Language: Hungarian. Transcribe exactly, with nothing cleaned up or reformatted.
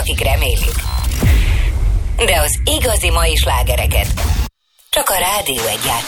akik remélik. De az igazi mai slágereket csak a Rádió Egyel